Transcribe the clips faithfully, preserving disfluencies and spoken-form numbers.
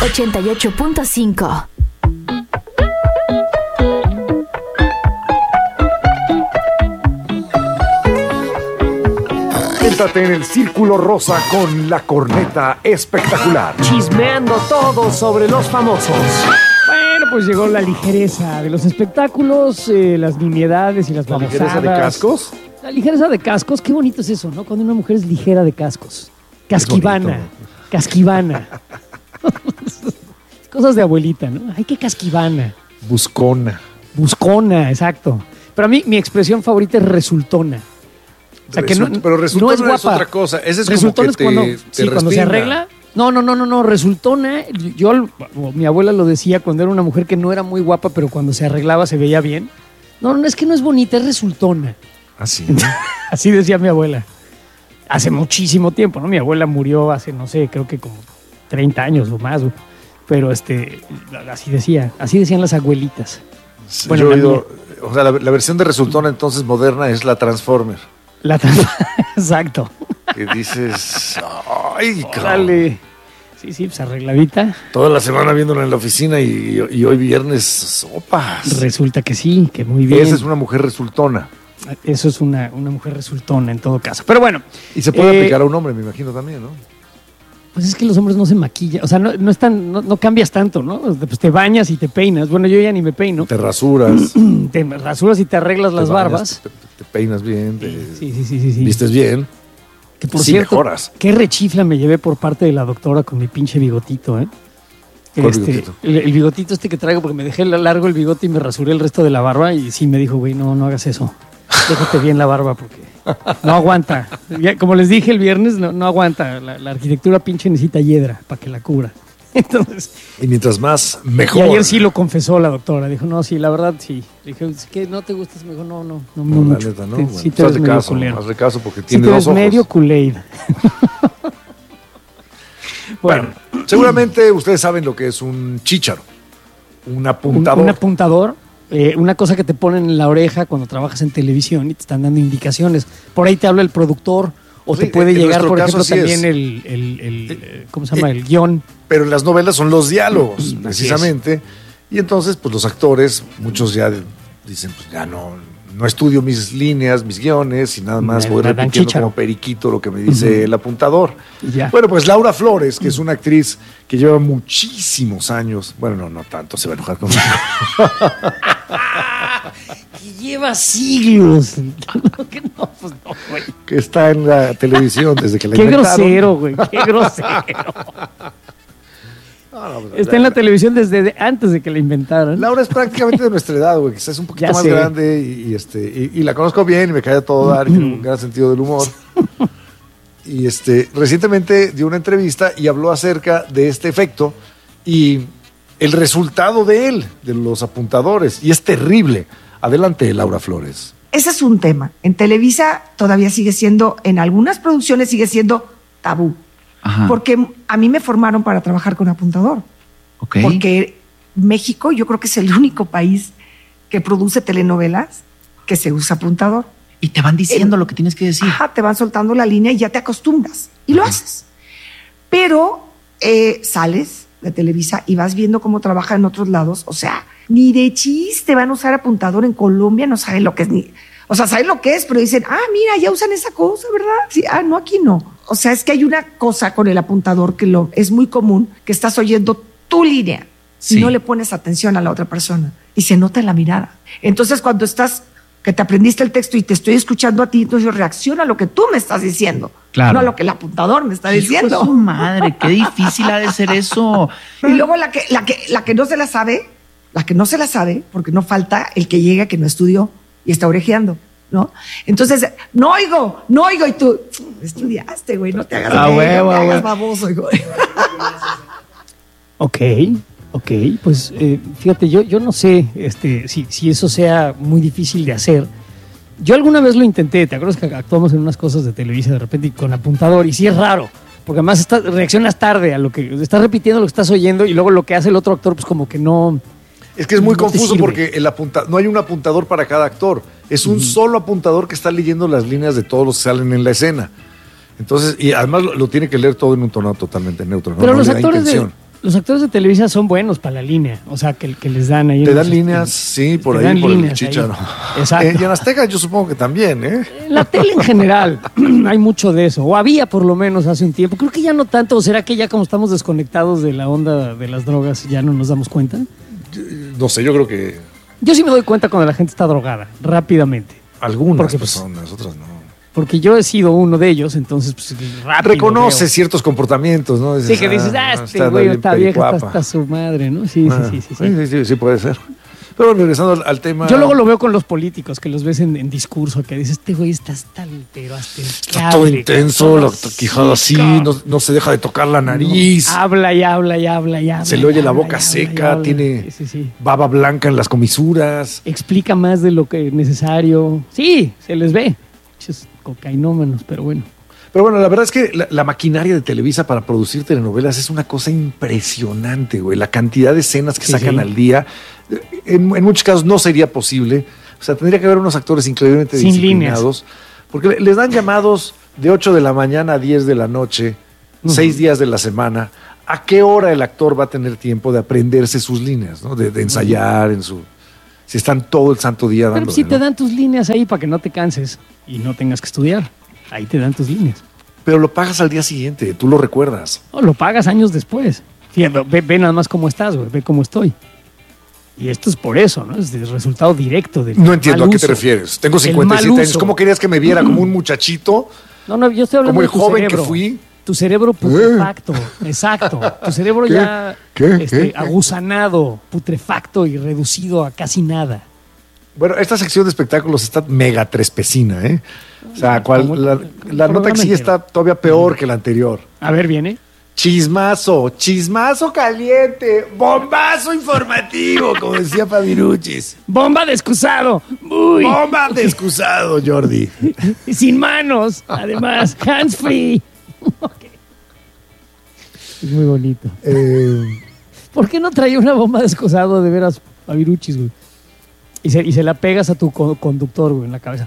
ochenta y ocho punto cinco. Siéntate en el círculo rosa con la corneta espectacular. Chismeando todo sobre los famosos. Bueno, pues llegó la ligereza de los espectáculos, eh, las nimiedades y las ¿La babosadas. ligereza de cascos? La ligereza de cascos, qué bonito es eso, ¿no? Cuando una mujer es ligera de cascos. Casquivana, casquivana. Cosas de abuelita, ¿no? Ay, qué casquivana. Buscona. Buscona, exacto. Pero a mí mi expresión favorita es resultona. O sea, que no, pero resultona no es guapa. es otra cosa. Ese es resultona como que es cuando, te, te sí, cuando se arregla. No, no, no, no, no. Resultona. Yo, mi abuela lo decía cuando era una mujer que no era muy guapa, pero cuando se arreglaba se veía bien. No, no, es que no es bonita, es resultona. Así. Así decía mi abuela. Hace muchísimo tiempo, ¿no? Mi abuela murió hace, no sé, creo que como treinta años o más. Pero este, así decía, así decían las abuelitas. Bueno, yo he oído, o sea, la, la versión de resultona entonces moderna es la Transformer. La trans... Exacto. Que dices, ay, Dale. Sí, sí, pues arregladita. Toda la semana viéndola en la oficina y, y hoy viernes, sopas. Resulta que sí, que muy bien. Esa es una mujer resultona. Eso es una, una mujer resultona en todo caso. Pero bueno. Y se puede eh, aplicar a un hombre, me imagino también, ¿no? Pues es que los hombres no se maquillan, o sea, no, no, están, no, no cambias tanto, ¿no? Pues te bañas y te peinas. Bueno, yo ya ni me peino. Te rasuras. Te rasuras y te arreglas te las bañas, barbas. Te, te peinas bien. Te sí, sí, sí, sí, sí. Vistes bien. Que por sí cierto, mejoras. Qué rechifla me llevé por parte de la doctora con mi pinche bigotito, ¿eh? ¿Cuál este, bigotito? El, el bigotito este que traigo, porque me dejé largo el bigote y me rasuré el resto de la barba y sí me dijo, güey, no, no hagas eso. Déjate bien la barba porque no aguanta. Ya, como les dije el viernes, no, no aguanta. La, la arquitectura pinche necesita hiedra para que la cubra. Entonces, y mientras más, mejor. Y ayer sí lo confesó la doctora. Dijo, no, sí, la verdad sí. Le dije, ¿es que no te gustas? Me dijo, no, no, no, no, no mucho. La neta, ¿no? Te, Bueno, sí pues te ves hazle medio caso, culero. hazle caso porque Sí tiene te dos ves ojos. medio Kool-Aid. Bueno, seguramente ustedes saben lo que es un chícharo. Un apuntador. Un, un apuntador. Eh, una cosa que te ponen en la oreja cuando trabajas en televisión y te están dando indicaciones. Por ahí te habla el productor o Sí, te puede en llegar, por nuestro ejemplo, caso así también es. el, el, el, Eh, ¿cómo se llama? eh, El guión. Pero en las novelas son los diálogos, Así precisamente. Y entonces, pues los actores, muchos ya dicen, pues ya no, no estudio mis líneas, mis guiones, y nada más Me- voy me dan repitiendo chícharo. como periquito lo que me dice Ujú. el apuntador. Y ya. Bueno, pues Laura Flores, que es una actriz que lleva muchísimos años, bueno, no, no tanto, se va a enojar conmigo. Que lleva siglos. Que no, pues no, güey. que está en la televisión desde que la Qué inventaron. grosero, güey. Qué grosero. No, no, pues, Está en la televisión desde de- antes de que la inventaran. Laura es prácticamente de nuestra edad, güey, quizás es un poquito Ya más sé. grande y, y, este, y, y la conozco bien y me cae a todo dar, y tiene un gran sentido del humor. Y este, recientemente dio una entrevista y habló acerca de este efecto y el resultado de él, de los apuntadores, y es terrible. Adelante, Laura Flores. Ese es un tema. En Televisa todavía sigue siendo, en algunas producciones sigue siendo tabú. Ajá. Porque a mí me formaron para trabajar con apuntador. Ok. Porque México yo creo que es el único país que produce telenovelas que se usa apuntador. Y te van diciendo El- lo que tienes que decir. Ajá, te van soltando la línea y ya te acostumbras. Y lo haces. Pero eh, sales de Televisa y vas viendo cómo trabaja en otros lados. O sea, ni de chiste van a usar apuntador en Colombia, no saben lo que es ni... O sea, saben lo que es, pero dicen, ah, mira, ya usan esa cosa, ¿verdad? Sí, ah, no, aquí no. O sea, es que hay una cosa con el apuntador que lo, es muy común, que estás oyendo tu línea Sí. y no le pones atención a la otra persona. Y se nota en la mirada. Entonces, cuando estás, que te aprendiste el texto y te estoy escuchando a ti, entonces yo reacciono a lo que tú me estás diciendo. Claro. No a lo que el apuntador me está Hijo de diciendo. su madre, qué difícil ha de ser eso. Y luego la que, la que, la que no se la sabe, la que no se la sabe, porque no falta el que llega que no estudió y está orejeando, ¿no? Entonces, no oigo, no oigo, y tú, estudiaste, güey, no te hagas, Ah, güey, huevo, no te hagas huevo. baboso, hijo. Ok, ok. Pues eh, fíjate, yo, yo no sé este, si, si eso sea muy difícil de hacer. Yo alguna vez lo intenté, ¿te acuerdas que actuamos en unas cosas de Televisa de repente y con apuntador? Y sí es raro, porque además estás, reaccionas tarde a lo que estás repitiendo lo que estás oyendo y luego lo que hace el otro actor, pues como que no. Es que es muy No te confuso sirve. porque el apunta no hay un apuntador para cada actor. Es un solo apuntador que está leyendo las líneas de todos los que salen en la escena. Entonces, y además lo, lo tiene que leer todo en un tono totalmente neutro. ¿no? Pero No los le da actores de, intención. Los actores de Televisa son buenos para la línea, o sea, que, que les dan ahí. Te en dan los- líneas, sí, por te ahí, dan por el líneas ahí. Chícharo. Exacto. Eh, y en Azteca yo supongo que también, ¿eh? En la tele en general hay mucho de eso, o había por lo menos hace un tiempo. Creo que ya no tanto, o será que ya como estamos desconectados de la onda de las drogas ya no nos damos cuenta. No sé, yo creo que Yo sí me doy cuenta cuando la gente está drogada, rápidamente. algunas Porque, pues, personas, otras no. Porque yo he sido uno de ellos, entonces pues rápido Reconoces veo. ciertos comportamientos, ¿no? Sí, que dices, ah, este güey está vieja, está, está su madre, ¿no? Sí, Ah, sí, sí, sí, sí. sí, sí, sí, sí puede ser. Pero bueno, regresando al, al tema. Yo luego lo veo con los políticos, que los ves en, en discurso, que dices, este güey está hasta el, pero hasta el Está todo cable, intenso, la cabrón, quijada así, cabrón. no, no se deja de tocar la nariz. Habla y habla y habla y habla. Se le oye y la habla, boca y habla, seca, y habla. tiene Sí, sí, sí. baba blanca en las comisuras. Explica más de lo que es necesario. Sí, se les ve. Muchos cocainómanos, pero bueno. Pero bueno, la verdad es que la, la maquinaria de Televisa para producir telenovelas es una cosa impresionante, güey. La cantidad de escenas que Sí, sacan sí. al día, en, en muchos casos no sería posible. O sea, tendría que haber unos actores increíblemente Sin disciplinados. Porque le- les dan llamados de ocho de la mañana a diez de la noche, Ujú. seis días de la semana. ¿A qué hora el actor va a tener tiempo de aprenderse sus líneas, ¿no? De, de ensayar en su... Si están todo el santo día Pero dando. si te dan tus líneas ahí para que no te canses y no tengas que estudiar. Ahí te dan tus líneas. Pero lo pagas al día siguiente, tú lo recuerdas. O lo pagas años después. Fíjate, ve, ve nada más cómo estás, güey. Ve cómo estoy. Y esto es por eso, ¿no? Es el resultado directo del No entiendo mal a qué te uso. refieres. Tengo El cincuenta y siete mal años. uso. ¿Cómo querías que me viera como un muchachito? No, no, yo estoy hablando Como el de tu joven que cerebro. fui. Tu cerebro putrefacto, exacto. Tu cerebro ¿Qué? ya ¿Qué? este, ¿Qué? agusanado, putrefacto y reducido a casi nada. Bueno, esta sección de espectáculos está mega trespecina, ¿eh? O sea, cual- Como- la, como la nota que programa sí entero. está todavía peor que la anterior. A ver, viene. Chismazo, chismazo caliente, bombazo informativo, como decía Fabiruchis. Bomba de excusado. Uy. Bomba de excusado, Jordi. Sin manos, además, hands free. Ok. Es muy bonito. Eh, ¿Por qué no traía una bomba de excusado de veras a Viruchis, güey? Y se, y se la pegas a tu co- conductor, güey, en la cabeza.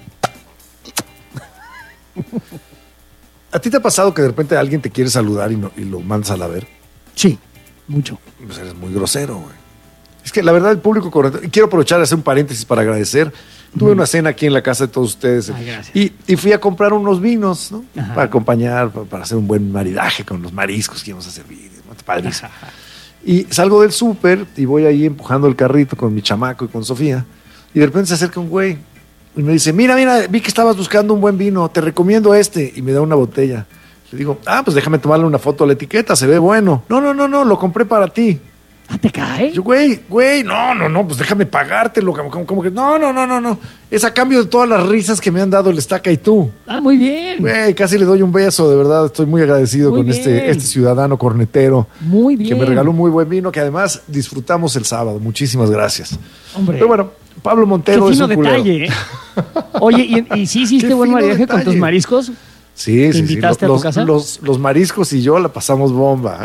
¿A ti te ha pasado que de repente alguien te quiere saludar y, no- y lo mandas a la ver? Sí, mucho. Pues eres muy grosero, güey. Es que la verdad el público correcto... Y quiero aprovechar de hacer un paréntesis para agradecer. Tuve una cena aquí en la casa de todos ustedes. Ay, gracias. Y, y fui a comprar unos vinos, ¿no? Ajá. Para acompañar, para, para hacer un buen maridaje con los mariscos que íbamos a servir. ¿no? Padrísimo. Y salgo del súper y voy ahí empujando el carrito con mi chamaco y con Sofía. Y de repente se acerca un güey y me dice, mira, mira, vi que estabas buscando un buen vino, te recomiendo este. Y me da una botella. Le digo, ah, pues déjame tomarle una foto a la etiqueta, se ve bueno. No, no, no, no, lo compré para ti. ¿Ah, te cae? Yo, güey, güey, no, no, no, pues déjame pagártelo. Como, como- como que, no, no, no, no, no. Es a cambio de todas las risas que me han dado el Estaca y tú. Ah, muy bien. Güey, casi le doy un beso, de verdad. Estoy muy agradecido Muy con bien. este, este ciudadano cornetero Muy bien. que me regaló un muy buen vino que además disfrutamos el sábado. Muchísimas gracias. Hombre. Pero bueno, Pablo Qué Montero es fino un culero. detalle, ¿eh? Oye, ¿y, y sí hiciste Qué buen fino maridaje con detalle. tus mariscos? Sí, ¿Te sí, sí. invitaste a los, tu casa? Los, los mariscos y yo la pasamos bomba.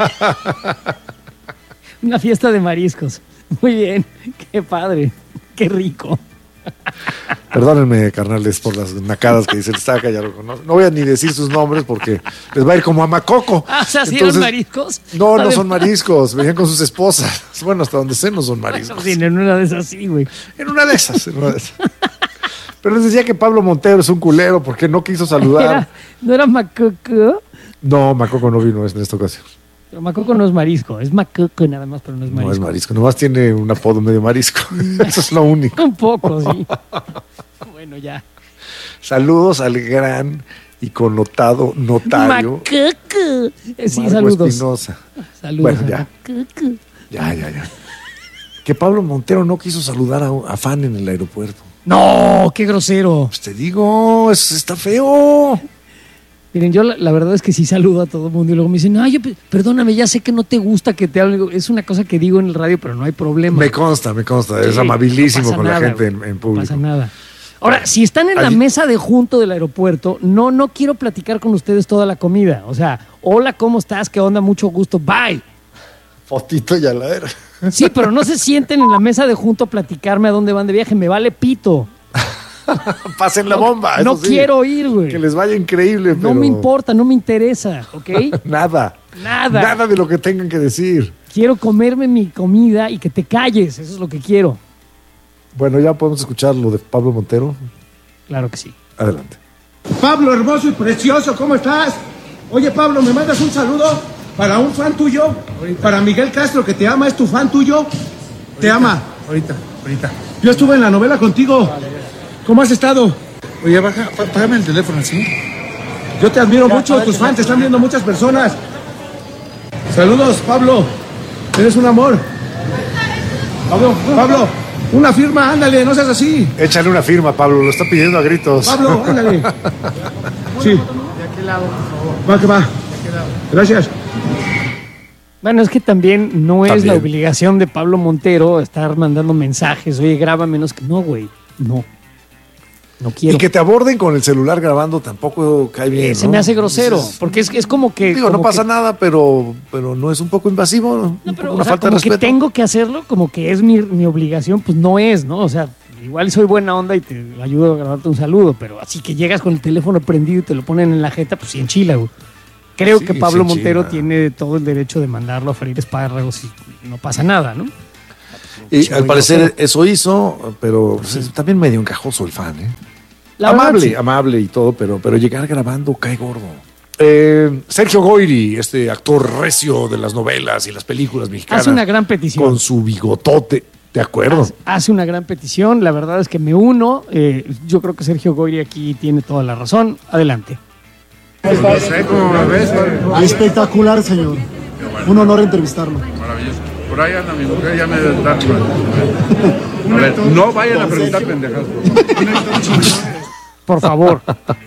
Una fiesta de mariscos. Muy bien. Qué padre. Qué rico. Perdónenme, carnales, por las nacadas que dice el Estaca, ya lo conozco. No voy a ni decir sus nombres porque les va a ir como a Macoco. Ah, o sea, ¿sí Entonces, eran mariscos? No, no Además- son mariscos, venían con sus esposas. Bueno, hasta donde sé no son mariscos. Sí, en una de esas sí, güey. En una de esas, en una de esas. Pero les decía que Pablo Montero es un culero porque no quiso saludar. Era- ¿No era macoco? No, Macoco no vino en esta ocasión. Pero macoco no es marisco. Es macoco nada más, pero no es marisco. No es marisco, nomás tiene un apodo medio marisco. Eso es lo único. Un poco, sí. Bueno, ya. Saludos al gran y connotado notario Macoco. Eh, Sí, Marco saludos. Espinosa. Saludos. Bueno, a ya. Macoco. Ya, ya, ya. Que Pablo Montero no quiso saludar a, a fan en el aeropuerto. No, qué grosero. Pues te digo, es- está feo. Miren, yo la, la verdad es que sí saludo a todo el mundo y luego me dicen, ay, yo, pe- perdóname, ya sé que no te gusta que te hable. Digo, es una cosa que digo en el radio, pero no hay problema. Me consta, me consta. Es Sí, amabilísimo no pasa con la nada, gente en, güey, en público. No pasa nada. Ahora, si están en la Allí- mesa de junto del aeropuerto, no, no quiero platicar con ustedes toda la comida. O sea, hola, ¿cómo estás? ¿Qué onda? Mucho gusto. Bye. Fotito y a la era. Sí, pero no se sienten en la mesa de junto a platicarme a dónde van de viaje. Me vale pito. Pasen la bomba. No eso sí. quiero ir, güey. Que les vaya increíble, No pero me importa, no me interesa, ¿ok? nada. Nada. Nada de lo que tengan que decir. Quiero comerme mi comida y que te calles, eso es lo que quiero. Bueno, ya podemos escuchar lo de Pablo Montero. Claro que sí. Adelante. Pablo, hermoso y precioso, ¿cómo estás? Oye, Pablo, ¿me mandas un saludo para un fan tuyo? Ahorita. Para Miguel Castro, que te ama, es tu fan tuyo. Ahorita. Te ama. Ahorita, ahorita. Yo estuve en la novela contigo. Vale, ¿cómo has estado? Oye, baja, págame el teléfono, ¿sí? Yo te admiro ya, mucho, tus fans te están viendo muchas personas. Saludos, Pablo. Eres un amor. Pablo, Pablo, una firma, ándale, no seas así. Échale una firma, Pablo, lo está pidiendo a gritos. Pablo, ándale. Sí. ¿De aquel lado, por favor? Va que va. Gracias. Bueno, es que también no es También. la obligación de Pablo Montero estar mandando mensajes. Oye, graba menos que... No, güey, no. No quiero. Y que te aborden con el celular grabando tampoco cae bien, Eh, Se ¿no? me hace grosero, Dices, porque es, es como que... Digo, no como pasa que- nada, pero, pero no es un poco invasivo, No, un pero, poco o una sea, falta de como que respeto. tengo que hacerlo, como que es mi, mi obligación, pues no es, ¿no? O sea, igual soy buena onda y te ayudo a grabarte un saludo, pero así que llegas con el teléfono prendido y te lo ponen en la jeta, pues sí enchila, güey. Creo Sí, que Pablo sí Montero enchila. tiene todo el derecho de mandarlo a freír espárragos y no pasa nada, ¿no? Y Sí, al muy parecer grosero. eso hizo, pero pues, es también medio encajoso el fan, ¿eh? La verdad, amable, sí. amable y todo, pero, pero llegar grabando cae gordo. Eh, Sergio Goyri, este actor recio de las novelas y las películas mexicanas. Hace una gran petición. Con su bigotote, de acuerdo. Hace, hace una gran petición, la verdad es que me uno. eh, yo creo que Sergio Goyri aquí tiene toda la razón. Adelante. No sé cómo me ves, güey. Espectacular, señor. Un honor entrevistarlo. Maravilloso. Por ahí anda mi mujer, ya me debe estar. A ver, no vayan a preguntar pendejadas. Por favor.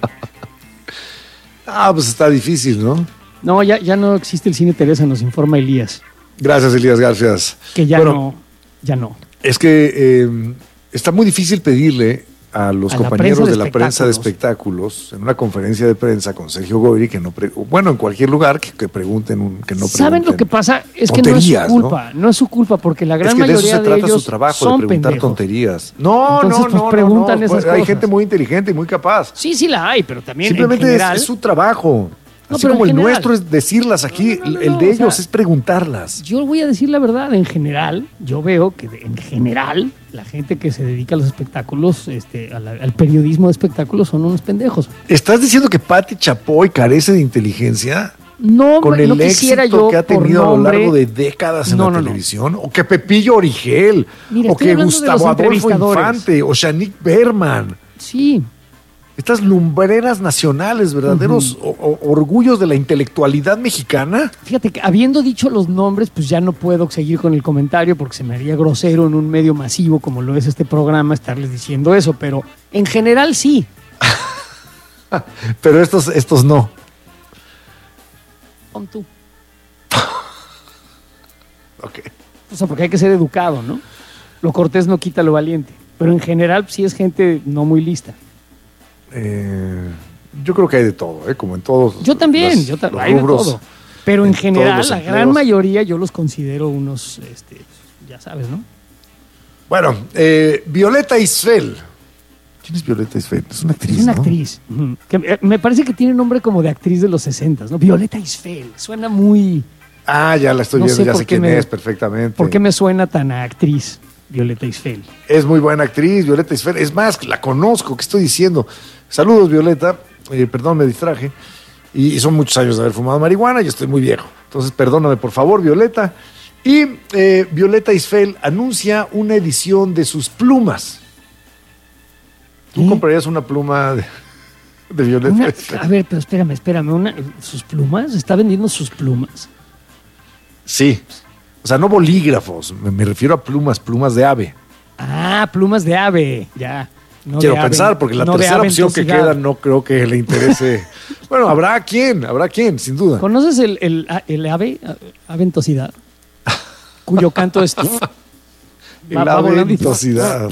Ah, pues está difícil, ¿no? No, ya, ya no existe el Cine Teresa, nos informa Elías. Gracias, Elías, gracias. Que ya Bueno, no, ya no. Es que eh, está muy difícil pedirle a los A la compañeros prensa de de la prensa de espectáculos. espectáculos en una conferencia de prensa con Sergio Goyri que no pre- bueno, en cualquier lugar que, que pregunten un, que no ¿Saben lo pregunten que pasa? Es que no es su tonterías, culpa, ¿no? es su culpa, porque la gran es que de eso mayoría se de, trata ellos su trabajo, son de preguntar pendejos. tonterías. No, Entonces, no, pues, no, no, preguntan no, esas pues, hay cosas. gente muy inteligente y muy capaz. Sí, sí la hay, pero también Simplemente en es- general... es, su trabajo. No, Así pero en como el general. nuestro es decirlas aquí, No, no, no, el no, de o sea, ellos es preguntarlas. Yo voy a decir la verdad, en general, yo veo que de- en general la gente que se dedica a los espectáculos, este, a la- al periodismo de espectáculos son unos pendejos. ¿Estás diciendo que Pati Chapoy carece de inteligencia? No, Con no el quisiera éxito yo que ha por tenido a lo nombre- largo de décadas en No, la no, no. televisión, o que Pepillo Origel, Mira, o estoy que hablando de Gustavo los Adolfo entrevistadores. Infante, o Shanique Berman. Sí, Estas lumbreras nacionales, verdaderos o- o- orgullos de la intelectualidad mexicana. fíjate que habiendo dicho los nombres, pues ya no puedo seguir con el comentario porque se me haría grosero en un medio masivo como lo es este programa estarles diciendo eso, pero en general sí. Pero estos, estos no. Pon tú. Ok. O sea, porque hay que ser educado, ¿no? Lo cortés no quita lo valiente. Pero en general sí es gente no muy lista. Eh, yo creo que hay de todo, ¿eh? Como en todos. Yo también, las- yo ta- los hay de rubros. todo. Pero en en todos general, los la empleos. gran mayoría yo los considero unos, este, ya sabes, ¿no? Bueno, eh, Violeta Isfel. ¿Quién es Violeta Isfel? Es una actriz. Es una ¿no? actriz. Ujú. Que, eh, me parece que tiene nombre como de actriz de los sesentas, ¿no? Violeta Isfel. Suena muy... Ah, ya la estoy No viendo, sé ya por sé qué quién me- es perfectamente. ¿Por qué me suena tan a actriz Violeta Isfel? Es muy buena actriz, Violeta Isfel. Es más, la conozco, ¿qué estoy diciendo? Saludos, Violeta. Eh, perdón, me distraje. Y, y son muchos años de haber fumado marihuana y estoy muy viejo. Entonces, perdóname, por favor, Violeta. Y eh, Violeta Isfel anuncia una edición de sus plumas. ¿Tú ¿Qué? comprarías una pluma de, de Violeta Una- Isfel? a ver, pero espérame, espérame. Una, ¿sus plumas? ¿Está vendiendo sus plumas? Sí. O sea, no bolígrafos, me, me refiero a plumas, plumas de ave. Ah, plumas de ave, ya. No Quiero de ave- pensar, porque la no de tercera opción que aventosidad. queda no creo que le interese. Bueno, habrá quien, habrá quien, sin duda. ¿Conoces el, el, el ave, aventosidad? Cuyo canto es... La va volando y- ventosidad.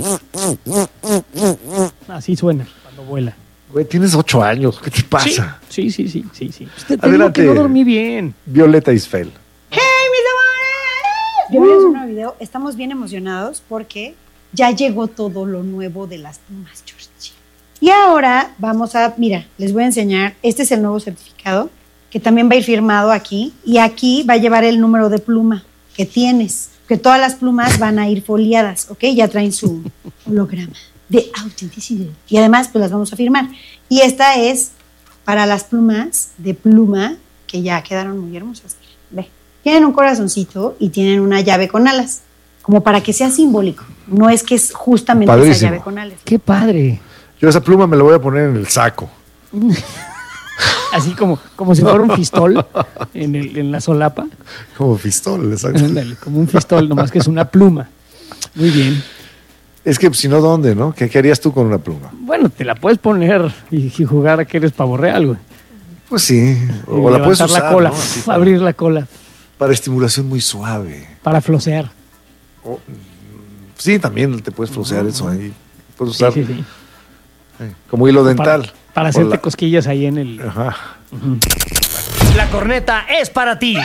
Así suena cuando vuela. Güey, tienes ocho años, ¿qué te pasa? Sí, sí, sí, sí, sí. Te, te digo Adelante. que no dormí bien. Violeta Isfel. Bienvenidos a un nuevo video. Estamos bien emocionados porque ya llegó todo lo nuevo de las plumas Georgie. Y ahora vamos a, mira, les voy a enseñar, este es el nuevo certificado, que también va a ir firmado aquí, y aquí va a llevar el número de pluma que tienes, que todas las plumas van a ir foliadas, ¿ok? Ya traen su holograma de autenticidad. Y además, pues las vamos a firmar. Y esta es para las plumas de pluma, que ya quedaron muy hermosas. Ve, tienen un corazoncito y tienen una llave con alas, como para que sea simbólico. No es que es justamente Padrísimo. esa llave con alas. Qué padre. Yo esa pluma me la voy a poner en el saco. Así como, como si fuera un fistol en, el, en la solapa. Como pistol, exacto. Ándale, como un fistol, nomás que es una pluma. Muy bien. Es que si no, ¿dónde, no? ¿Qué, qué harías tú con una pluma? Bueno, te la puedes poner y, y jugar a que eres pavo real, güey. Pues sí. O Y la puedes levantar usar, la cola, ¿no? Así uf, para, abrir la cola para estimulación muy suave. para flosear. O- sí, también te puedes flosear eso ahí. Puedes usar Sí, sí, sí. eh, como hilo Para, dental. para O hacerte la- cosquillas ahí en el... Ajá. La corneta es para ti.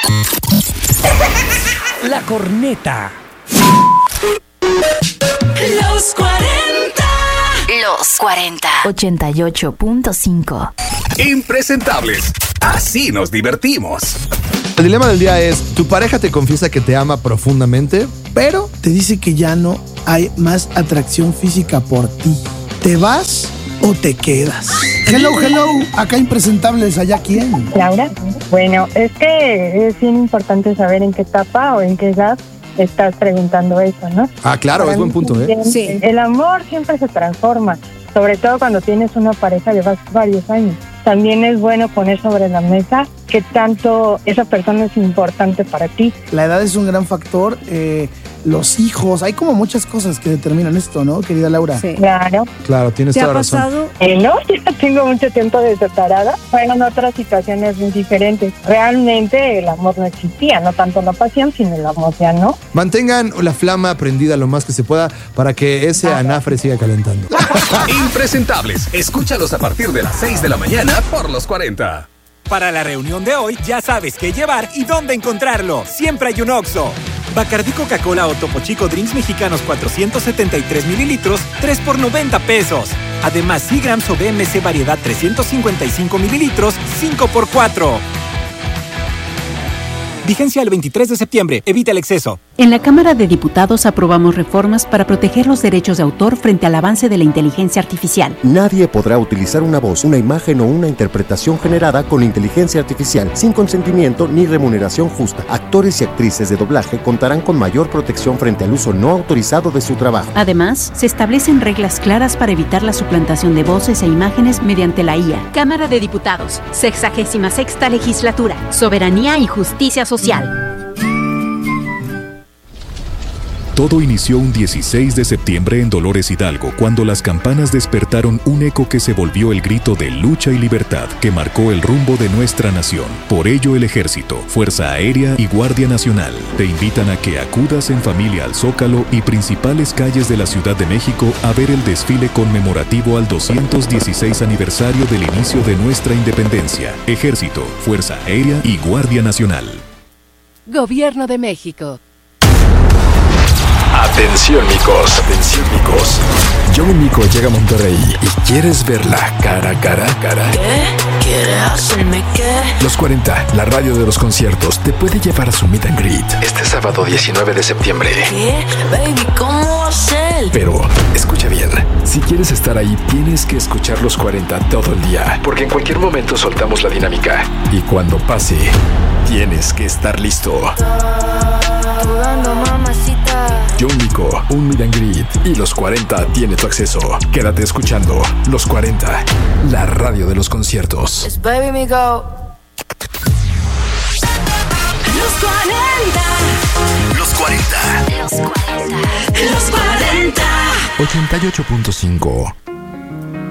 La corneta. Los cuarenta. Los cuarenta. ochenta y ocho punto cinco. Impresentables. Así nos divertimos. El dilema del día es, tu pareja te confiesa que te ama profundamente, pero te dice que ya no hay más atracción física por ti. ¿Te vas o te quedas? Hello, hello, acá impresentables, allá quién. Laura, bueno, es que es bien importante saber en qué etapa o en qué edad estás preguntando eso, ¿no? Ah, claro, Para es buen mí punto, ¿eh? también, Sí. El amor siempre se transforma, sobre todo cuando tienes una pareja de vas- varios años. También es bueno poner sobre la mesa qué tanto esa persona es importante para ti. La edad es un gran factor, eh, los hijos, hay como muchas cosas que determinan esto, ¿no, querida Laura? Sí. Claro. Claro, tienes ¿Te toda ha la razón. pasado? Eh, no, ya tengo mucho tiempo de separada. Fueron otras situaciones muy diferentes. Realmente el amor no existía, no tanto la pasión, sino el amor ya no. Mantengan la flama prendida lo más que se pueda para que ese anafre siga calentando. Impresentables. Escúchalos a partir de las seis de la mañana por los cuarenta. Para la reunión de hoy ya sabes qué llevar y dónde encontrarlo. Siempre hay un Oxxo. Bacardí Coca-Cola o Topo Chico Drinks Mexicanos cuatrocientos setenta y tres mililitros, tres por noventa pesos. Además, Seagrams o B M C Variedad trescientos cincuenta y cinco mililitros, cinco por cuatro. Vigencia el veintitrés de septiembre. Evita el exceso. En la Cámara de Diputados aprobamos reformas para proteger los derechos de autor frente al avance de la inteligencia artificial. Nadie podrá utilizar una voz, una imagen o una interpretación generada con inteligencia artificial sin consentimiento ni remuneración justa. Actores y actrices de doblaje contarán con mayor protección frente al uso no autorizado de su trabajo. Además, se establecen reglas claras para evitar la suplantación de voces e imágenes mediante la I A. Cámara de Diputados, sexagésima sexta legislatura, soberanía y justicia social. Todo inició un dieciséis de septiembre en Dolores Hidalgo, cuando las campanas despertaron un eco que se volvió el grito de lucha y libertad que marcó el rumbo de nuestra nación. Por ello, el Ejército, Fuerza Aérea y Guardia Nacional te invitan a que acudas en familia al Zócalo y principales calles de la Ciudad de México a ver el desfile conmemorativo al doscientos dieciséis aniversario del inicio de nuestra independencia. Ejército, Fuerza Aérea y Guardia Nacional. Gobierno de México. Atención, micos. Atención, micos. John Mico llega a Monterrey y quieres verla cara a cara, cara. ¿Qué? ¿Quieres hacerme qué? Los cuarenta, la radio de los conciertos, te puede llevar a su meet and greet este sábado diecinueve de septiembre. ¿Qué? Baby, ¿cómo va a ser? Pero, escucha bien, si quieres estar ahí, tienes que escuchar los cuarenta todo el día, porque en cualquier momento soltamos la dinámica. Y cuando pase, tienes que estar listo. Sudando, mamacita. John Mico, un meet and greet y los cuarenta tiene tu acceso. Quédate escuchando Los cuarenta, la radio de los conciertos. It's baby me go. Los cuarenta. Los cuarenta. Los cuarenta. Los cuarenta. ochenta y ocho punto cinco